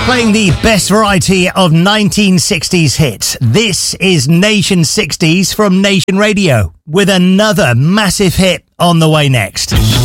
Playing the best variety of 1960s hits. This is Nation 60s from Nation Radio with another massive hit on the way next.